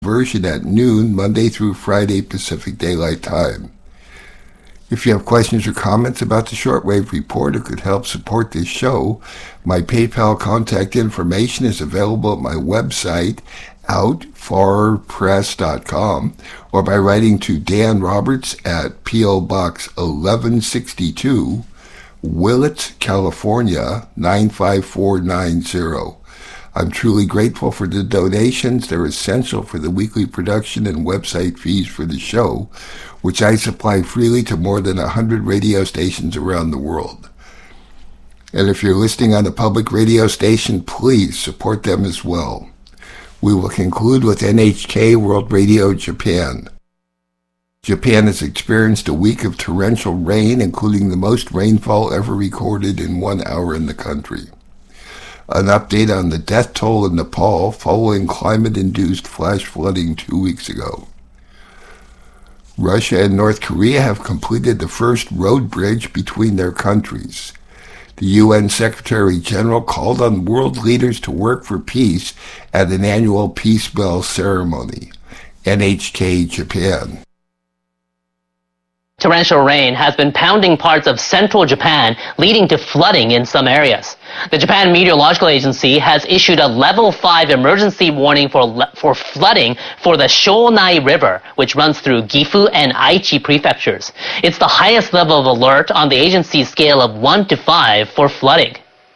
version at noon, Monday through Friday Pacific Daylight Time. If you have questions or comments about the Shortwave Report or could help support this show, my PayPal contact information is available at my website, outfarpress.com, or by writing to Dan Roberts at P.O. Box 1162, Willits, California, 95490. I'm truly grateful for the donations. They're essential for the weekly production and website fees for the show, which I supply freely to more than 100 radio stations around the world. And if you're listening on a public radio station, please support them as well. We will conclude with NHK World Radio Japan. Japan has experienced a week of torrential rain, including the most rainfall ever recorded in 1 hour in the country. An update on the death toll in Nepal following climate-induced flash flooding 2 weeks ago. Russia and North Korea have completed the first road bridge between their countries. The UN Secretary General called on world leaders to work for peace at an annual Peace Bell ceremony. NHK Japan. Torrential rain has been pounding parts of central Japan, leading to flooding in some areas. The Japan Meteorological Agency has issued a level 5 emergency warning for flooding for the Shonai River, which runs through Gifu and Aichi prefectures. It's the highest level of alert on the agency's scale of 1 to 5 for flooding.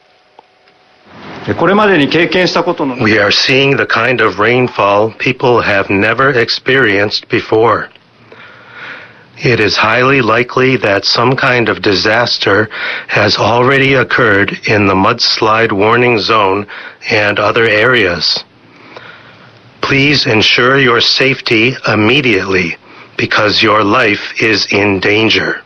We are seeing the kind of rainfall people have never experienced before. It is highly likely that some kind of disaster has already occurred in the mudslide warning zone and other areas. Please ensure your safety immediately because your life is in danger.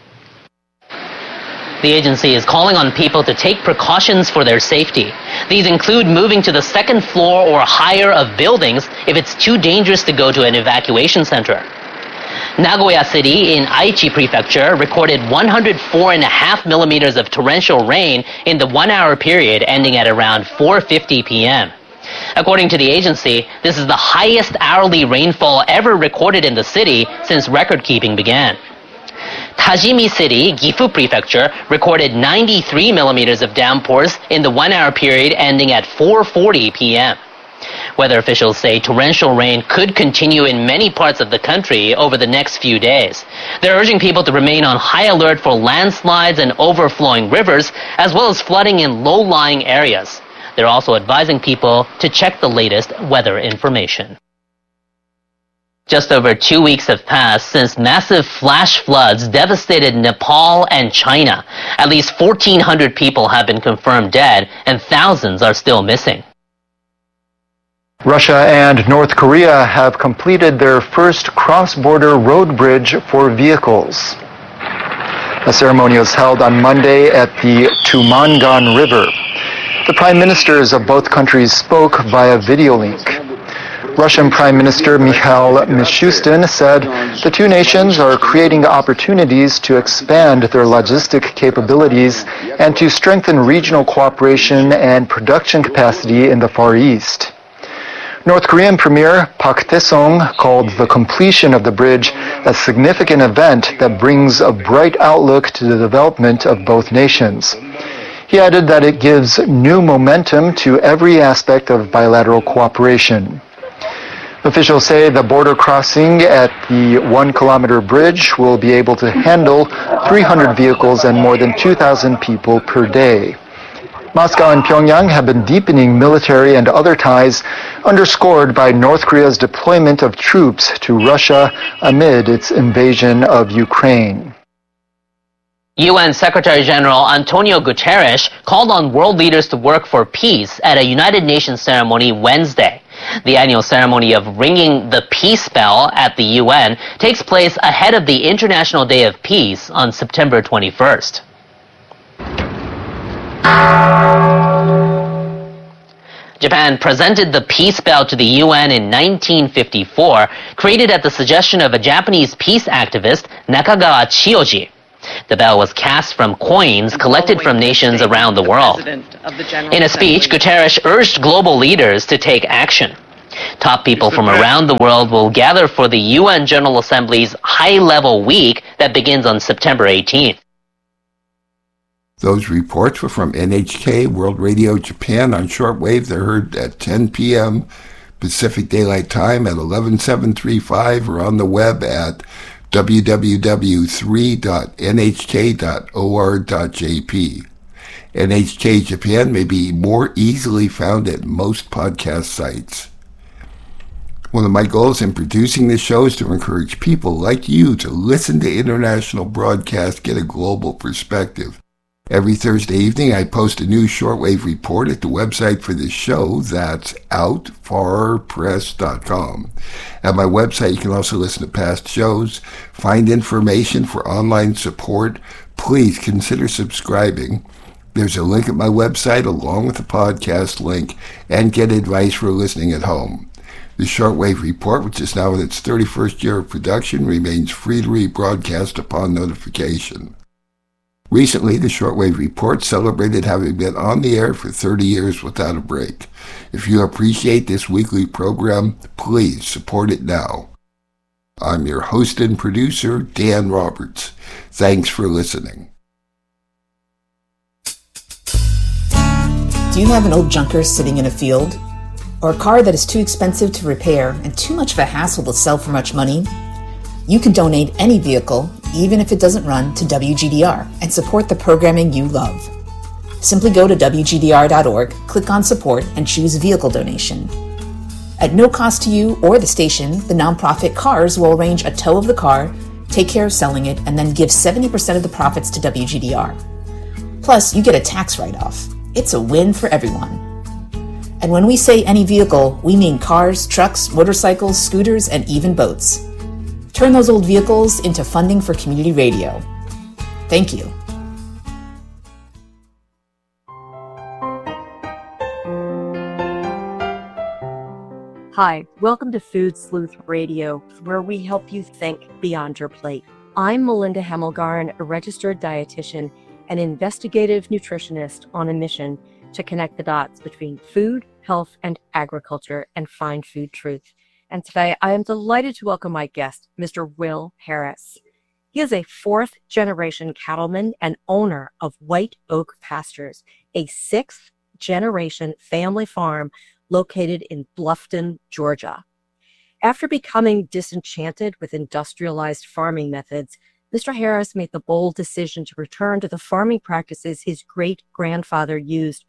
The agency is calling on people to take precautions for their safety. These include moving to the second floor or higher of buildings if it's too dangerous to go to an evacuation center. Nagoya City in Aichi Prefecture recorded 104.5 millimeters of torrential rain in the 1 hour period ending at around 4:50 p.m. According to the agency, this is the highest hourly rainfall ever recorded in the city since record-keeping began. Tajimi City, Gifu Prefecture, recorded 93 millimeters of downpours in the 1 hour period ending at 4:40 p.m. Weather officials say torrential rain could continue in many parts of the country over the next few days. They're urging people to remain on high alert for landslides and overflowing rivers, as well as flooding in low-lying areas. They're also advising people to check the latest weather information. Just over 2 weeks have passed since massive flash floods devastated Nepal and China. At least 1,400 people have been confirmed dead, and thousands are still missing. Russia and North Korea have completed their first cross-border road bridge for vehicles. A ceremony was held on Monday at the Tumangan River. The prime ministers of both countries spoke via video link. Russian Prime Minister Mikhail Mishustin said the two nations are creating opportunities to expand their logistic capabilities and to strengthen regional cooperation and production capacity in the Far East. North Korean Premier Park Tae-sung called the completion of the bridge a significant event that brings a bright outlook to the development of both nations. He added that it gives new momentum to every aspect of bilateral cooperation. Officials say the border crossing at the 1-kilometer bridge will be able to handle 300 vehicles and more than 2,000 people per day. Moscow and Pyongyang have been deepening military and other ties, underscored by North Korea's deployment of troops to Russia amid its invasion of Ukraine. UN Secretary General Antonio Guterres called on world leaders to work for peace at a United Nations ceremony Wednesday. The annual ceremony of ringing the peace bell at the UN takes place ahead of the International Day of Peace on September 21st. Japan presented the Peace Bell to the UN in 1954, created at the suggestion of a Japanese peace activist, Nakagawa Chiyoji. The bell was cast from coins collected from nations around the world. In a speech, Guterres urged global leaders to take action. Top people from around the world will gather for the UN General Assembly's high-level week that begins on September 18th. Those reports were from NHK World Radio Japan on shortwave. They're heard at 10 p.m. Pacific Daylight Time at 11735 or on the web at www.3.nhk.or.jp. NHK Japan may be more easily found at most podcast sites. One of my goals in producing this show is to encourage people like you to listen to international broadcasts, get a global perspective. Every Thursday evening, I post a new shortwave report at the website for this show. That's outfarpress.com. At my website, you can also listen to past shows, find information for online support. Please consider subscribing. There's a link at my website along with the podcast link, and get advice for listening at home. The Shortwave Report, which is now in its 31st year of production, remains free to rebroadcast upon notification. Recently, the Shortwave Report celebrated having been on the air for 30 years without a break. If you appreciate this weekly program, please support it now. I'm your host and producer, Dan Roberts. Thanks for listening. Do you have an old junker sitting in a field? Or a car that is too expensive to repair and too much of a hassle to sell for much money? You can donate any vehicle, even if it doesn't run, to WGDR and support the programming you love. Simply go to WGDR.org, click on support, and choose vehicle donation. At no cost to you or the station, the nonprofit CARS will arrange a tow of the car, take care of selling it, and then give 70% of the profits to WGDR. Plus, you get a tax write-off. It's a win for everyone. And when we say any vehicle, we mean cars, trucks, motorcycles, scooters, and even boats. Turn those old vehicles into funding for community radio. Thank you. Hi, welcome to Food Sleuth Radio, where we help you think beyond your plate. I'm Melinda Hemmelgarn, a registered dietitian and investigative nutritionist on a mission to connect the dots between food, health, and agriculture and find food truth. And today I am delighted to welcome my guest, Mr. Will Harris. He is a fourth-generation cattleman and owner of White Oak Pastures, a sixth-generation family farm located in Bluffton, Georgia. After becoming disenchanted with industrialized farming methods, Mr. Harris made the bold decision to return to the farming practices his great-grandfather used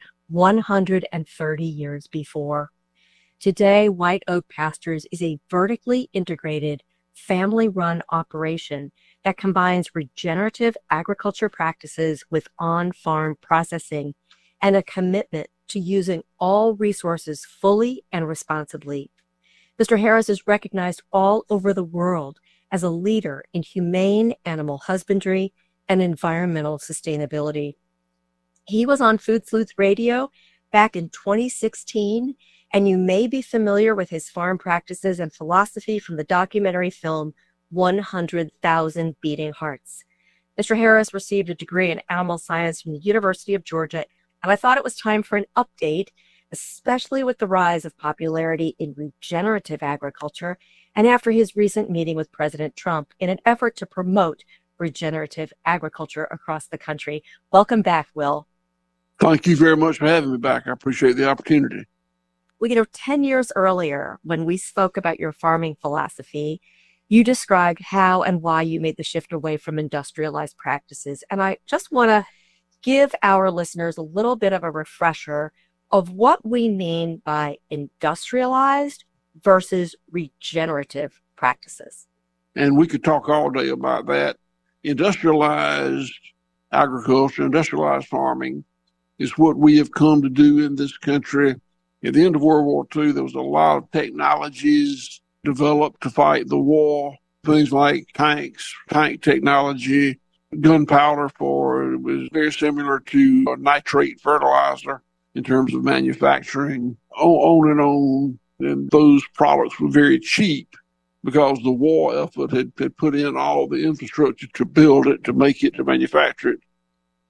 130 years before. Today, White Oak Pastures is a vertically integrated, family-run operation that combines regenerative agriculture practices with on-farm processing and a commitment to using all resources fully and responsibly. Mr. Harris is recognized all over the world as a leader in humane animal husbandry and environmental sustainability. He was on Food Sleuth Radio back in 2016, and you may be familiar with his farm practices and philosophy from the documentary film 100,000 Beating Hearts. Mr. Harris received a degree in animal science from the University of Georgia, and I thought it was time for an update, especially with the rise of popularity in regenerative agriculture and after his recent meeting with President Trump in an effort to promote regenerative agriculture across the country. Welcome back, Will. Thank you very much for having me back. I appreciate the opportunity. Well, 10 years earlier, when we spoke about your farming philosophy, you described how and why you made the shift away from industrialized practices. And I just want to give our listeners a little bit of a refresher of what we mean by industrialized versus regenerative practices. And we could talk all day about that. Industrialized agriculture, industrialized farming is what we have come to do in this country. At the end of World War II, there was a lot of technologies developed to fight the war, things like tanks, tank technology, gunpowder it was very similar to a nitrate fertilizer in terms of manufacturing, on and on. And those products were very cheap because the war effort had put in all the infrastructure to build it, to make it, to manufacture it.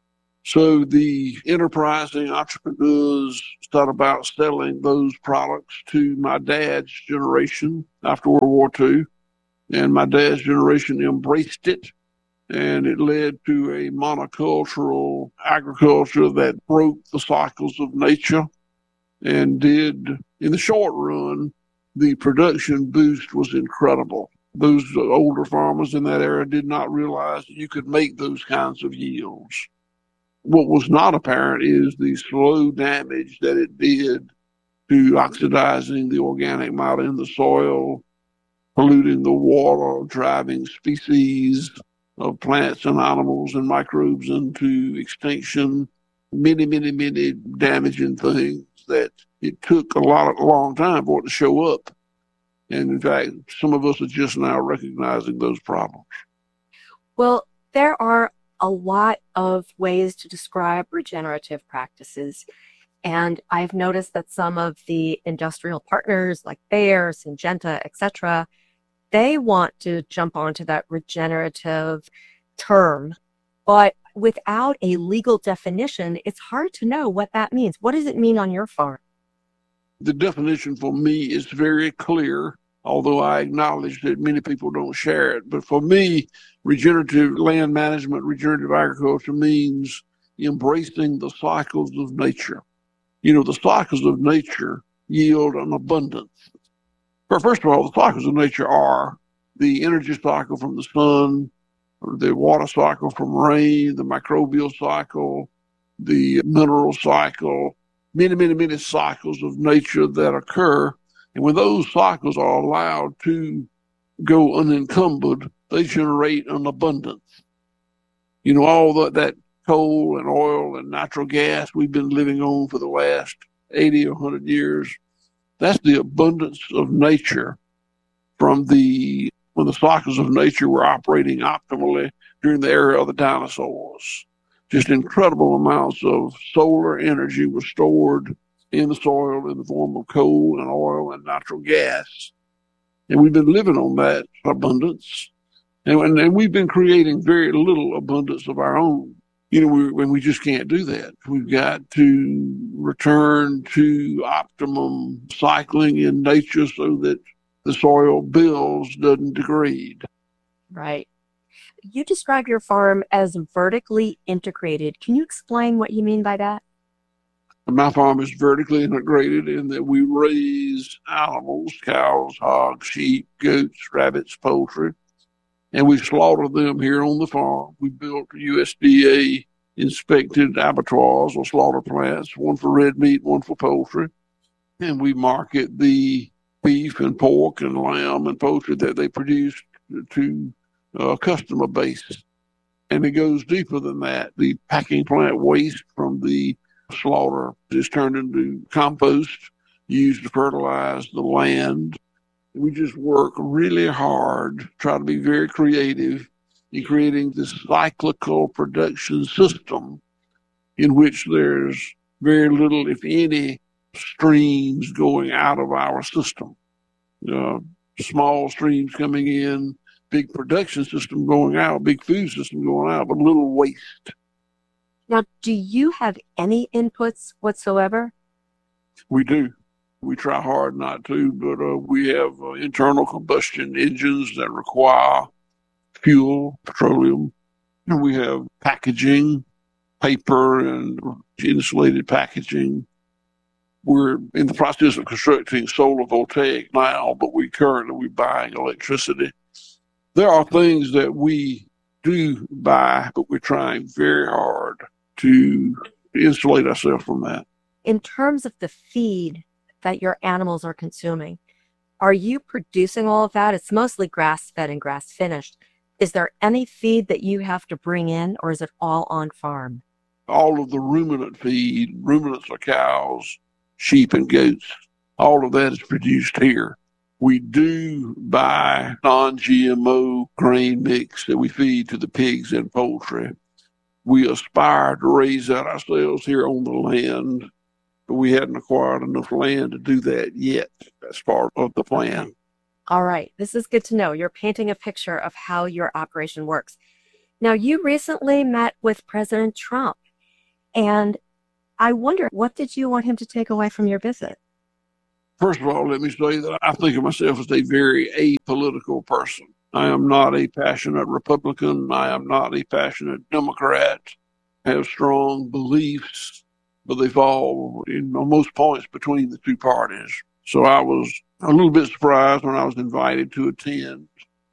So the enterprising entrepreneurs started about selling those products to my dad's generation after World War II. And my dad's generation embraced it. And it led to a monocultural agriculture that broke the cycles of nature and did, in the short run, the production boost was incredible. Those older farmers in that era did not realize that you could make those kinds of yields. What was not apparent is the slow damage that it did to oxidizing the organic matter in the soil, polluting the water, driving species of plants and animals and microbes into extinction, many damaging things that it took a long time for it to show up. And in fact, some of us are just now recognizing those problems. Well, there are a lot of ways to describe regenerative practices. And I've noticed that some of the industrial partners like Bayer, Syngenta, etc., they want to jump onto that regenerative term, but without a legal definition, it's hard to know what that means. What does it mean on your farm? The definition for me is very clear, although I acknowledge that many people don't share it. But for me, regenerative land management, regenerative agriculture means embracing the cycles of nature. You know, the cycles of nature yield an abundance. First of all, the cycles of nature are the energy cycle from the sun, or the water cycle from rain, the microbial cycle, the mineral cycle, many cycles of nature that occur. And when those cycles are allowed to go unencumbered, they generate an abundance. You know, all that coal and oil and natural gas we've been living on for the last 80 or 100 years, that's the abundance of nature from when the cycles of nature were operating optimally during the era of the dinosaurs. Just incredible amounts of solar energy was stored in the soil in the form of coal and oil and natural gas. And we've been living on that abundance. And we've been creating very little abundance of our own. You know, when we just can't do that. We've got to return to optimum cycling in nature so that the soil builds doesn't degrade. Right. You describe your farm as vertically integrated. Can you explain what you mean by that? My farm is vertically integrated in that we raise animals, cows, hogs, sheep, goats, rabbits, poultry, and we slaughter them here on the farm. We built USDA inspected abattoirs or slaughter plants, one for red meat, one for poultry, and we market the beef and pork and lamb and poultry that they produce to a customer base. And it goes deeper than that. The packing plant waste from the slaughter is turned into compost used to fertilize the land. We just work really hard, try to be very creative in creating this cyclical production system in which there's very little, if any, streams going out of our system. Small streams coming in, big production system going out, big food system going out, but little waste. Now, do you have any inputs whatsoever? We do. We try hard not to, but we have internal combustion engines that require fuel, petroleum. And we have packaging, paper and insulated packaging. We're in the process of constructing solar voltaic now, but we're buying electricity. There are things that we do buy, but we're trying very hard to insulate ourselves from that. In terms of the feed that your animals are consuming, are you producing all of that? It's mostly grass-fed and grass-finished. Is there any feed that you have to bring in, or is it all on farm? All of the ruminant feed, ruminants are cows, sheep, and goats. All of that is produced here. We do buy non-GMO grain mix that we feed to the pigs and poultry. We aspire to raise that ourselves here on the land, but we hadn't acquired enough land to do that yet. That's part of the plan. All right. This is good to know. You're painting a picture of how your operation works. Now, you recently met with President Trump. And I wonder, what did you want him to take away from your visit? First of all, let me say that I think of myself as a very apolitical person. I am not a passionate Republican. I am not a passionate Democrat. I have strong beliefs, but they fall in on most points between the two parties. So I was a little bit surprised when I was invited to attend.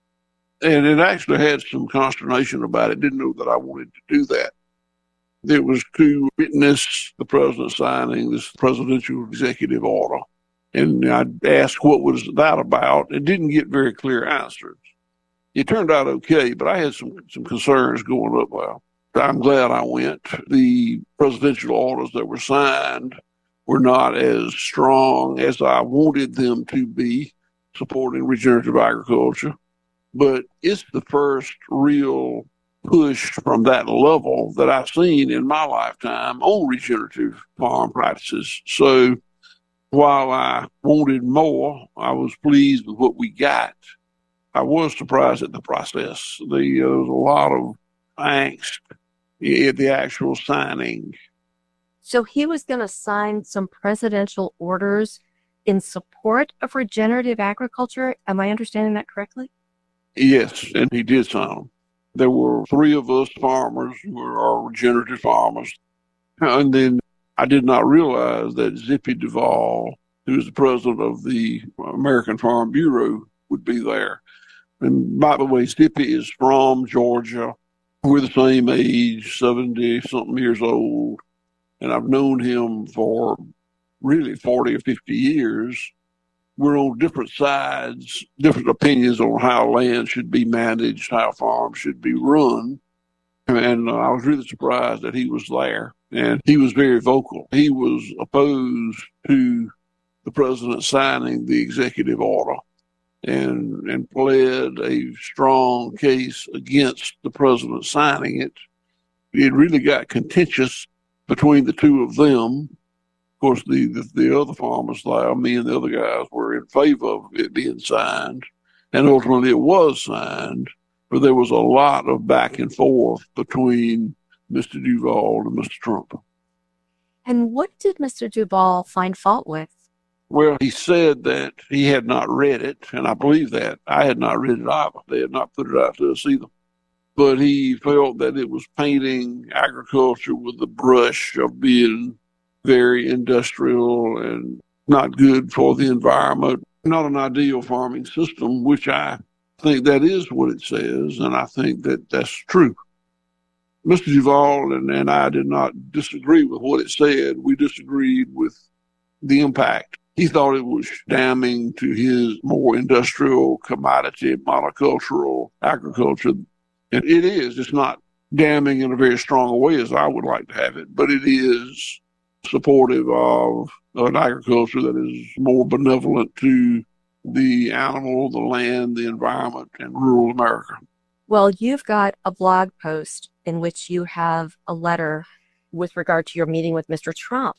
And it actually had some consternation about it. Didn't know that I wanted to do that. It was to witness the president signing this presidential executive order. And I asked what was that about, and didn't get very clear answers. It turned out okay, but I had some concerns going up. Well, I'm glad I went. The presidential orders that were signed were not as strong as I wanted them to be, supporting regenerative agriculture. But it's the first real push from that level that I've seen in my lifetime on regenerative farm practices. So while I wanted more, I was pleased with what we got. I was surprised at the process. There was a lot of angst at the actual signing. So he was going to sign some presidential orders in support of regenerative agriculture. Am I understanding that correctly? Yes, and he did sign them. There were 3 of us farmers who are regenerative farmers. And then I did not realize that Zippy Duvall, who is the president of the American Farm Bureau, would be there. And by the way, Zippy is from Georgia. We're the same age, 70-something years old. And I've known him for really 40 or 50 years. We're on different sides, different opinions on how land should be managed, how farms should be run. And I was really surprised that he was there. And he was very vocal. He was opposed to the president signing the executive order and pled a strong case against the president signing it. It really got contentious between the two of them. Of course, the other farmers, like me and the other guys, were in favor of it being signed. And ultimately it was signed, but there was a lot of back and forth between Mr. Duvall and Mr. Trump. And what did Mr. Duvall find fault with? Well, he said that he had not read it, and I believe that. I had not read it either. They had not put it out to us either. But he felt that it was painting agriculture with the brush of being very industrial and not good for the environment, not an ideal farming system, which I think that is what it says, and I think that that's true. Mr. Duvall and I did not disagree with what it said. We disagreed with the impact. He thought it was damning to his more industrial, commodity, monocultural agriculture. And it is. It's not damning in a very strong way as I would like to have it, but it is supportive of an agriculture that is more benevolent to the animal, the land, the environment, and rural America. Well, you've got a blog post in which you have a letter with regard to your meeting with Mr. Trump.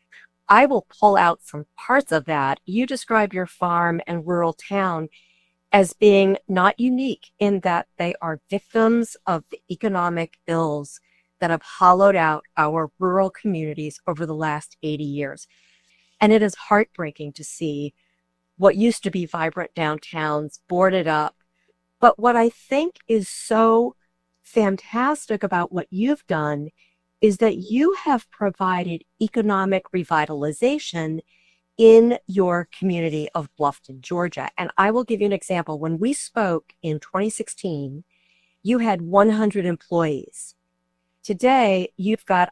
I will pull out some parts of that. You describe your farm and rural town as being not unique in that they are victims of the economic ills that have hollowed out our rural communities over the last 80 years. And it is heartbreaking to see what used to be vibrant downtowns boarded up. But what I think is so fantastic about what you've done is that you have provided economic revitalization in your community of Bluffton, Georgia. And I will give you an example. When we spoke in 2016, you had 100 employees. Today, you've got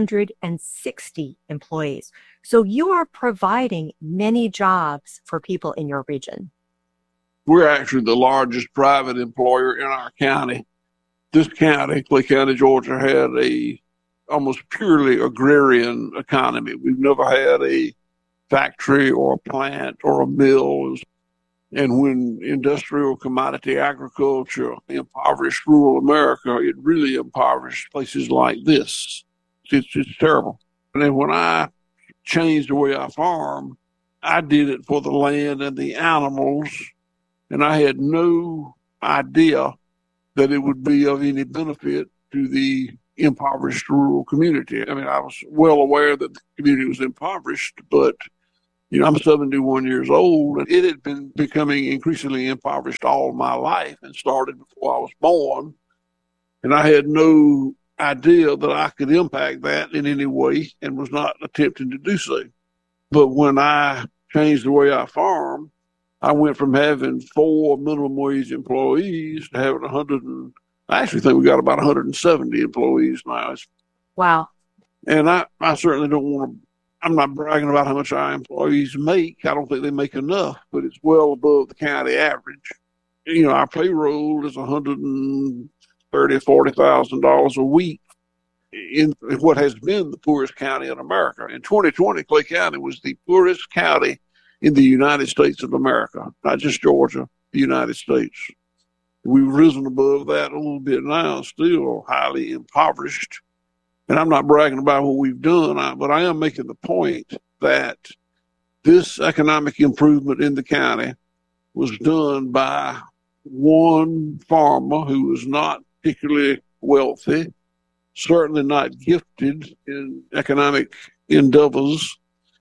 160 employees. So you are providing many jobs for people in your region. We're actually the largest private employer in our county. This county, Clay County, Georgia, had a almost purely agrarian economy. We've never had a factory or a plant or a mill. And when industrial commodity agriculture impoverished rural America, it really impoverished places like this. It's terrible. And then when I changed the way I farm, I did it for the land and the animals, and I had no idea that it would be of any benefit to the impoverished rural community. I mean, I was well aware that the community was impoverished, but I'm 71 years old, and it had been becoming increasingly impoverished all my life and started before I was born. And I had no idea that I could impact that in any way and was not attempting to do so. But when I changed the way I farm, I went from having 4 minimum wage employees to having 100 and I actually think we got about 170 employees now. Wow. And I certainly don't want to, I'm not bragging about how much our employees make. I don't think they make enough, but it's well above the county average. Our payroll is $130,000 or $40,000 a week in what has been the poorest county in America. In 2020, Clay County was the poorest county in the United States of America, not just Georgia, the United States. We've risen above that a little bit now, still highly impoverished. And I'm not bragging about what we've done, but I am making the point that this economic improvement in the county was done by one farmer who was not particularly wealthy, certainly not gifted in economic endeavors,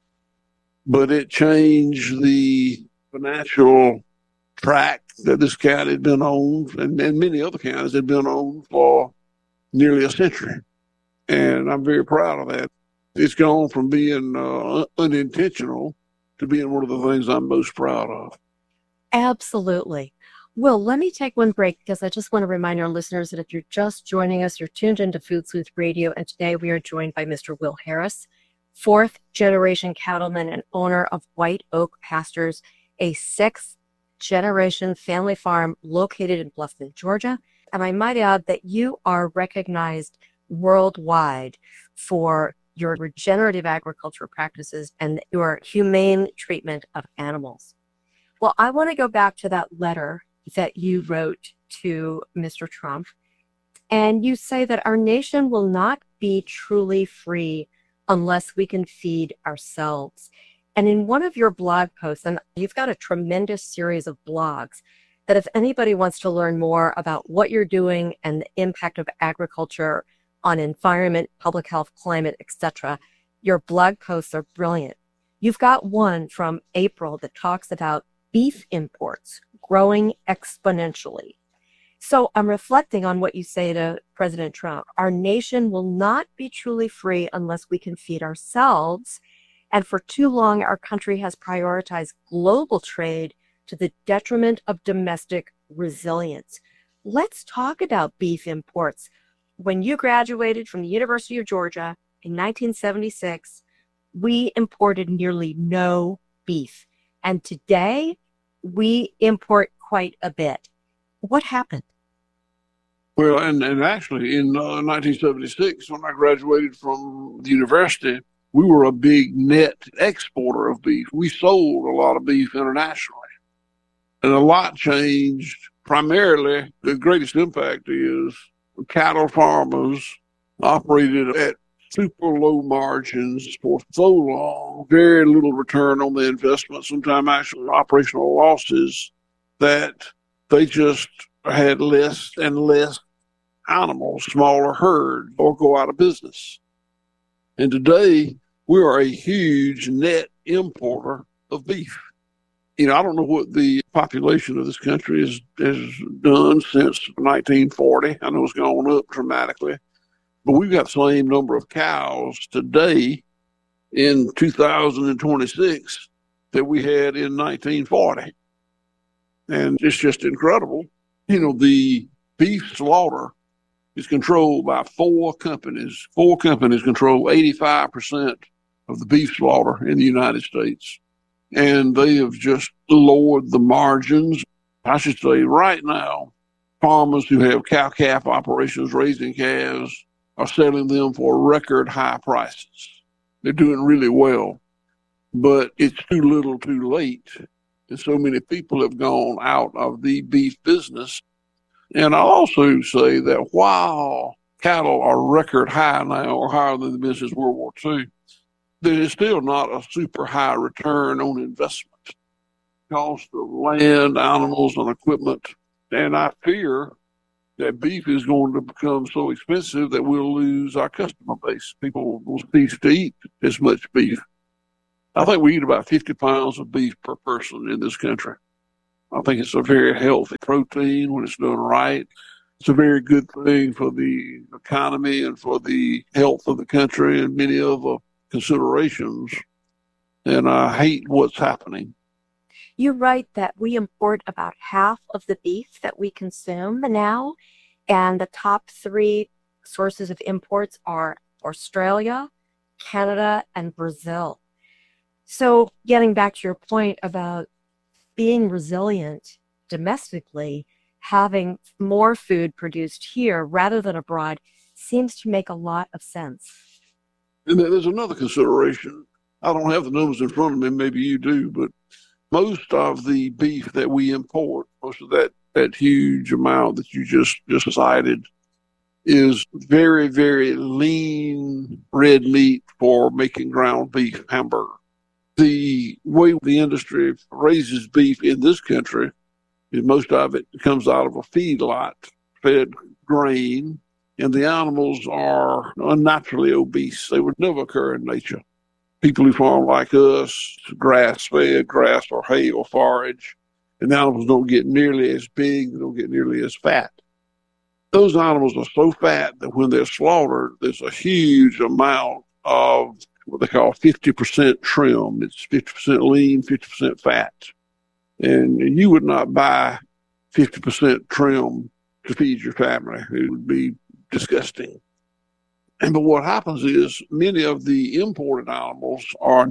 but it changed the financial track that this county had been on, and many other counties had been on for nearly a century. And I'm very proud of that. It's gone from being unintentional to being one of the things I'm most proud of. Absolutely. Will, let me take one break because I just want to remind our listeners that if you're just joining us, you're tuned into Food Sleuth Radio, and today we are joined by Mr. Will Harris, 4th-generation cattleman and owner of White Oak Pastures, a 6th-generation family farm located in Bluffton, Georgia. And I might add that you are recognized worldwide for your regenerative agriculture practices and your humane treatment of animals. Well, I want to go back to that letter that you wrote to Mr. Trump, and you say that our nation will not be truly free unless we can feed ourselves. And in one of your blog posts, and you've got a tremendous series of blogs, that if anybody wants to learn more about what you're doing and the impact of agriculture on environment, public health, climate, etc., your blog posts are brilliant. You've got one from April that talks about beef imports growing exponentially. So I'm reflecting on what you say to President Trump. Our nation will not be truly free unless we can feed ourselves. And for too long, our country has prioritized global trade to the detriment of domestic resilience. Let's talk about beef imports. When you graduated from the University of Georgia in 1976, we imported nearly no beef. And today, we import quite a bit. What happened? Well, and actually in 1976, when I graduated from the university, we were a big net exporter of beef. We sold a lot of beef internationally. And a lot changed. Primarily, the greatest impact is cattle farmers operated at super low margins for so long, very little return on the investment, sometimes actually operational losses, that they just had less and less animals, smaller herd, or go out of business. And today, we are a huge net importer of beef. I don't know what the population of this country has done since 1940. I know it's gone up dramatically. But we've got the same number of cows today in 2026 that we had in 1940. And it's just incredible. The beef slaughter is controlled by 4 companies. 4 companies control 85% of the beef slaughter in the United States. And they have just lowered the margins. I should say right now, farmers who have cow-calf operations raising calves are selling them for record high prices. They're doing really well, but it's too little too late. And so many people have gone out of the beef business. And I'll also say that while cattle are record high now, or higher than the business World War II, there is still not a super high return on investment. Cost of land, animals, and equipment. And I fear that beef is going to become so expensive that we'll lose our customer base. People will cease to eat as much beef. I think we eat about 50 pounds of beef per person in this country. I think it's a very healthy protein when it's done right. It's a very good thing for the economy and for the health of the country and many other considerations. And I hate what's happening. You write that we import about half of the beef that we consume now, and the top 3 sources of imports are Australia, Canada, and Brazil. So getting back to your point about being resilient domestically, having more food produced here rather than abroad seems to make a lot of sense. And there's another consideration. I don't have the numbers in front of me, maybe you do, but most of the beef that we import, most of that huge amount that you just cited, is very, very lean red meat for making ground beef hamburger. The way the industry raises beef in this country is most of it comes out of a feedlot fed grain, and the animals are unnaturally obese. They would never occur in nature. People who farm like us, grass-fed, grass or hay or forage, and the animals don't get nearly as big, they don't get nearly as fat. Those animals are so fat that when they're slaughtered, there's a huge amount of what they call 50% trim. It's 50% lean, 50% fat. And you would not buy 50% trim to feed your family. It would be disgusting. But what happens is many of the imported animals are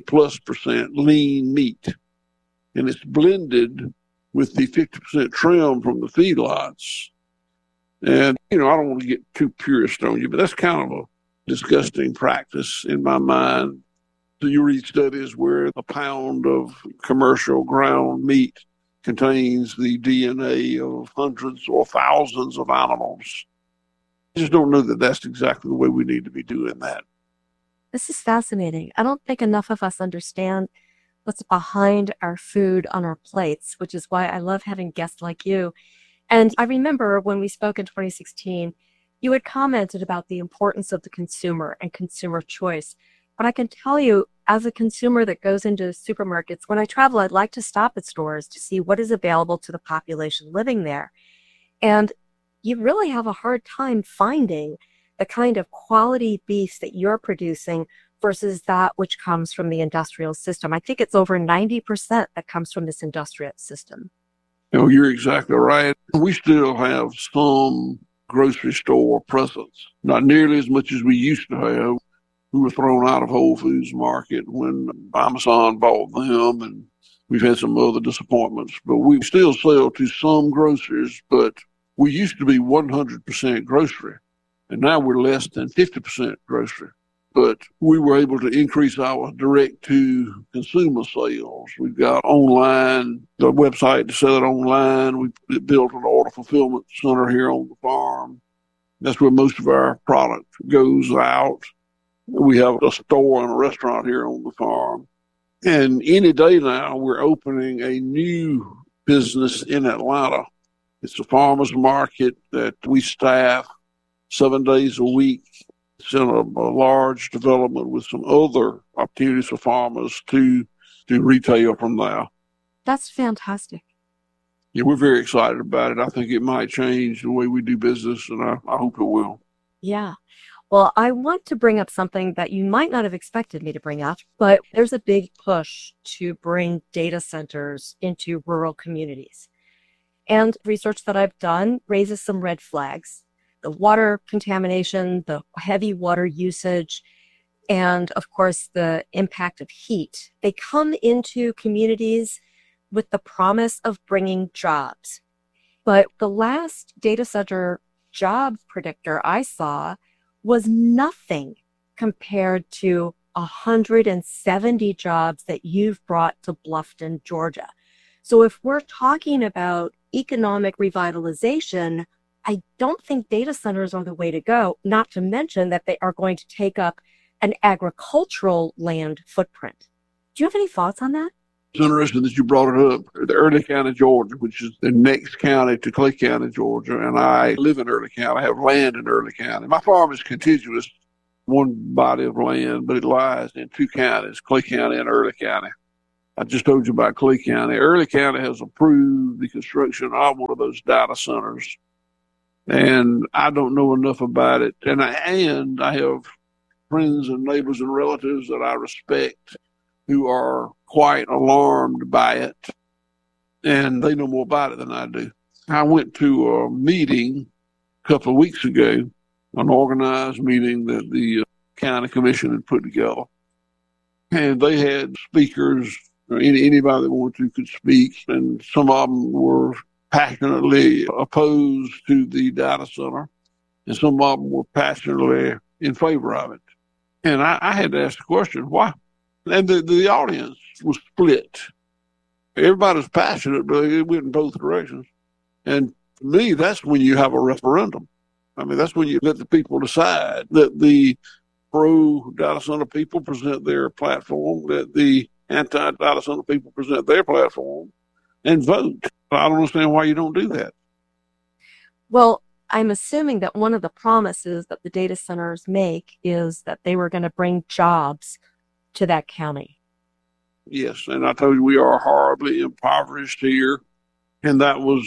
90+% lean meat. And it's blended with the 50% trim from the feedlots. And, I don't want to get too purist on you, but that's kind of a disgusting practice in my mind. So you read studies where a pound of commercial ground meat contains the DNA of hundreds or thousands of animals. I just don't know that that's exactly the way we need to be doing that. This is fascinating. I don't think enough of us understand what's behind our food on our plates, which is why I love having guests like you. And I remember when we spoke in 2016, you had commented about the importance of the consumer and consumer choice. But I can tell you, as a consumer that goes into supermarkets, when I travel, I'd like to stop at stores to see what is available to the population living there. And you really have a hard time finding the kind of quality beef that you're producing versus that which comes from the industrial system. I think it's over 90% that comes from this industrial system. You're exactly right. We still have some grocery store presence, not nearly as much as we used to have. We were thrown out of Whole Foods Market when Amazon bought them, and we've had some other disappointments. But we still sell to some grocers, but we used to be 100% grocery, and now we're less than 50% grocery. But we were able to increase our direct-to-consumer sales. We've got online, the website to sell it online. We built an order fulfillment center here on the farm. That's where most of our product goes out. We have a store and a restaurant here on the farm. And any day now, we're opening a new business in Atlanta. It's a farmer's market that we staff 7 days a week. It's in a large development with some other opportunities for farmers to retail from there. That's fantastic. Yeah, we're very excited about it. I think it might change the way we do business, and I hope it will. Yeah. Well, I want to bring up something that you might not have expected me to bring up, but there's a big push to bring data centers into rural communities. And research that I've done raises some red flags. The water contamination, the heavy water usage, and of course, the impact of heat. They come into communities with the promise of bringing jobs. But the last data center job predictor I saw was nothing compared to 170 jobs that you've brought to Bluffton, Georgia. So if we're talking about economic revitalization, I don't think data centers are the way to go, not to mention that they are going to take up an agricultural land footprint. Do you have any thoughts on that? It's interesting that you brought it up. The Early County, Georgia, which is the next county to Clay County, Georgia, and I live in Early County. I have land in Early County. My farm is contiguous, one body of land, but it lies in two counties, Clay County and Early County. I just told you about Clay County. Early County has approved the construction of one of those data centers, and I don't know enough about it. And I have friends and neighbors and relatives that I respect who are quite alarmed by it, and they know more about it than I do. I went to a meeting a couple of weeks ago, an organized meeting that the county commission had put together, and they had speakers, or anybody that wanted to could speak, and some of them were passionately opposed to the data center, and some of them were passionately in favor of it. And I had to ask the question, why? And the audience was split. Everybody's passionate, but it went in both directions. And to me, that's when you have a referendum. I mean, that's when you let the people decide, that the pro-data center people present their platform, that the anti-data center people present their platform, and vote. I don't understand why you don't do that. Well, I'm assuming that one of the promises that the data centers make is that they were going to bring jobs to that county. Yes, and I told you we are horribly impoverished here, and that was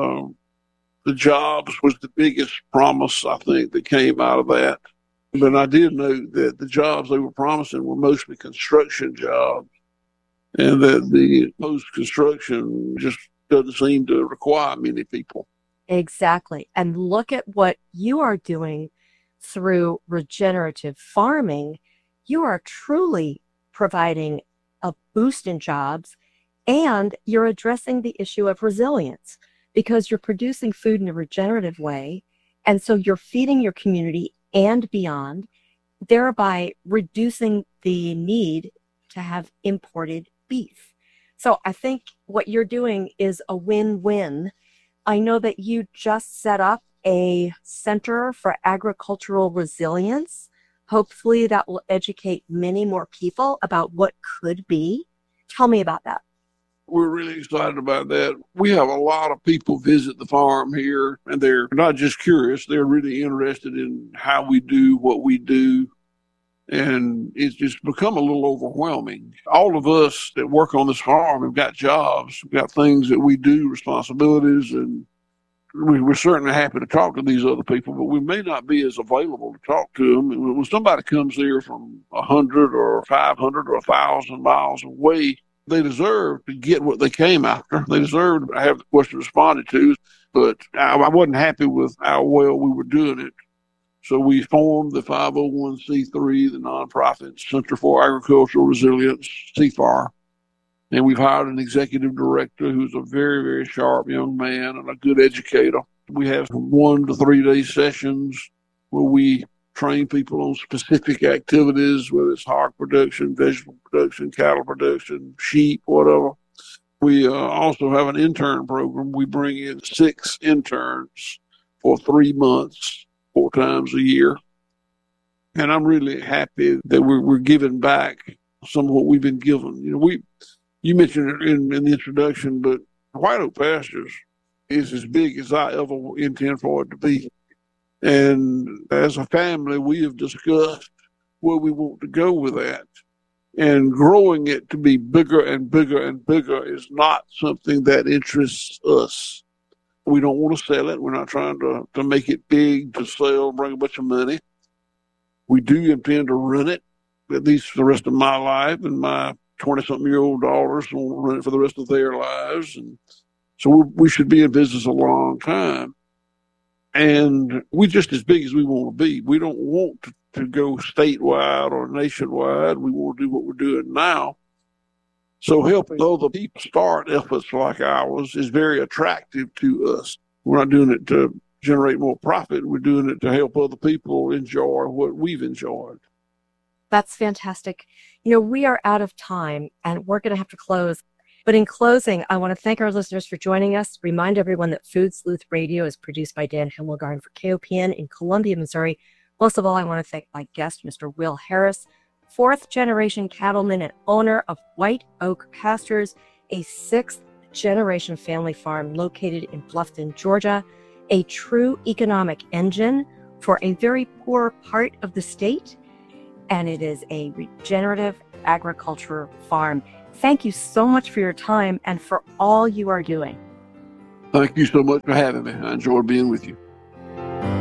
the jobs was the biggest promise, I think, that came out of that. But I did note that the jobs they were promising were mostly construction jobs, and that the post-construction just doesn't seem to require many people. Exactly. And look at what you are doing through regenerative farming. You are truly providing a boost in jobs, and you're addressing the issue of resilience because you're producing food in a regenerative way. And so you're feeding your community and beyond, thereby reducing the need to have imported beef. So I think what you're doing is a win-win. I know that you just set up a Center for Agricultural Resilience. Hopefully that will educate many more people about what could be. Tell me about that. We're really excited about that. We have a lot of people visit the farm here, and they're not just curious, they're really interested in how we do what we do. And it's just become a little overwhelming. All of us that work on this farm have got jobs, we've got things that we do, responsibilities, and we're certainly happy to talk to these other people, but we may not be as available to talk to them. And when somebody comes here from 100 or 500 or 1,000 miles away, they deserve to get what they came after. They deserve to have the question responded to, but I wasn't happy with how well we were doing it. So we formed the 501c3, the nonprofit Center for Agricultural Resilience, CFAR. And we've hired an executive director who's a very, very sharp young man and a good educator. We have 1 to 3 day sessions where we train people on specific activities, whether it's hog production, vegetable production, cattle production, sheep, whatever. We also have an intern program. We bring in 6 interns for 3 months, 4 times a year. And I'm really happy that we're giving back some of what we've been given. You mentioned it in the introduction, but White Oak Pastures is as big as I ever intend for it to be. And as a family, we have discussed where we want to go with that. And growing it to be bigger and bigger and bigger is not something that interests us. We don't want to sell it. We're not trying to make it big to sell, bring a bunch of money. We do intend to run it, at least for the rest of my life, and my 20-something-year-old daughters want to run it for the rest of their lives. And so we should be in business a long time. And we're just as big as we want to be. We don't want to go statewide or nationwide. We want to do what we're doing now. So helping other people start efforts like ours is very attractive to us. We're not doing it to generate more profit. We're doing it to help other people enjoy what we've enjoyed. That's fantastic. We are out of time and we're going to have to close. But in closing, I want to thank our listeners for joining us. Remind everyone that Food Sleuth Radio is produced by Dan Himmelgarn for KOPN in Columbia, Missouri. Most of all, I want to thank my guest, Mr. Will Harris, 4th-generation cattleman and owner of White Oak Pastures. a 6th-generation family farm located in Bluffton, Georgia, a true economic engine for a very poor part of the state, and it is a regenerative agriculture farm. Thank you so much for your time and for all you are doing. Thank you so much for having me. I enjoyed being with you.